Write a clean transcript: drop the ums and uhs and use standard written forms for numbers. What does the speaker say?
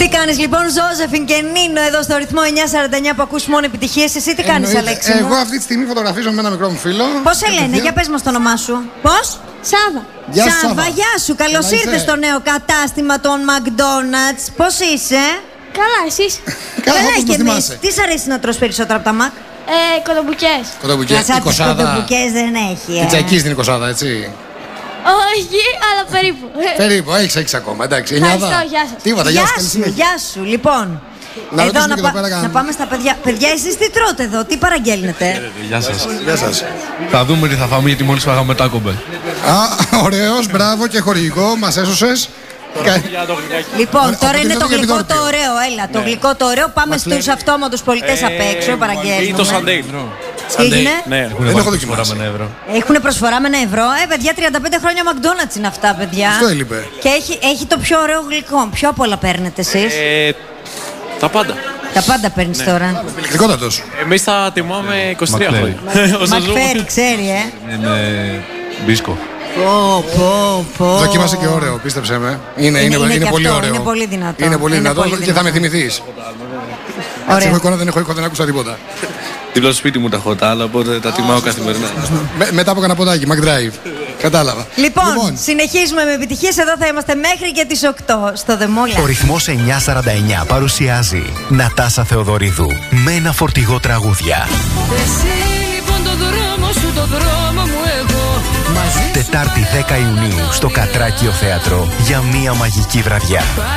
Τι κάνεις λοιπόν, Ζώζεφιν και Νίνο, εδώ στο ρυθμό 949 που ακούς μόνο επιτυχίες. Εσύ τι κάνεις, Αλέξη μου? Εγώ αυτή τη στιγμή φωτογραφίζω με ένα μικρό μου φίλο. Πώς σε λένε, για πες μας το όνομά σου. Πώς? Σάβα. Γεια σου, Σάβα, γεια σου. Καλώς ήρθες στο νέο κατάστημα των McDonald's. Πώς είσαι? Καλά, εσείς? Καλά, Καλά όπως και μας εμείς. θυμάσαι. Τι σ' αρέσει να τρως περισσότερο από τα Mac? Κολομπουκές. Κοντομπουκές, Σαν τις 20. κοντομπουκές δεν έχει. Την τσακή στην 20, έτσι. Όχι, αλλά περίπου. Περίπου, έχεις ακόμα, εντάξει. Ευχαριστώ, 9. γεια σας. Τίποτα, Γεια γεια σου, καλή σου, συνέχεια. γεια σου. Λοιπόν, Να εδώ ρωτήσουμε και εδώ πέρα να κανένα. πάμε στα παιδιά. Παιδιά, εσείς τι τρώτε εδώ, τι παραγγέλνετε? Γεια σας. Γεια σας. Θα δούμε τι θα φάμε γιατί μόλις φάγαμε Taco Bell. Α, ωραίος, μπράβο και χορηγικό, μας έσωσες. Λοιπόν, τώρα είναι το για γλυκό επιδόρπιο. το ωραίο, έλα. Το γλυκό το ωραίο, πάμε στους αυτόματους πολιτές απ' έξω, Ή παραγγέλνουμε. το σαντέι. Τι έγινε? Ναι. Δεν έχω δοκιμάσει. με ευρώ. Έχουν προσφορά με 1 ευρώ. Παιδιά, 35 χρόνια McDonald's είναι αυτά, παιδιά. Αυτό έλειπε. Και έχει το πιο ωραίο γλυκό. Ποιο απ' όλα παίρνετε εσείς? Τα πάντα. Τα πάντα παίρνεις τώρα. Επιλεκτικότατος. Εμείς θα τιμάμε 23 Μακλέρι. χρόνια. Όσο ζούμε. Μακφέρι, ξέρει, Είναι μπίσκο. Πω. Δοκίμασε και ωραίο, πίστεψε με. Είναι και πολύ αυτό, ωραίο. είναι πολύ δυνατό. Είναι πολύ Είναι δυνατό πολύ και θα με δυνατό. θυμηθείς. Ωραία. Έχω εικόνα, δεν έχω εικόνα, δεν άκουσα τίποτα. Δίπλα στο σπίτι μου τα έχω τα άλλα, οπότε τα τιμάω καθημερινά. Μετά από κανένα ποδάκι, McDrive. Κατάλαβα. Λοιπόν, συνεχίζουμε με επιτυχίες. Εδώ θα είμαστε μέχρι και τις 8 στο The Mall. Ο ρυθμός 949 παρουσιάζει Νατάσα Θεοδωρίδου με ένα φορτηγό τραγούδια. Εσύ λοιπόν το δρόμο σου, το δρόμο μου εγώ. Μαζί Τετάρτη 10 Ιουνίου στο Κατράκιο Θέατρο για μία μαγική βραδιά.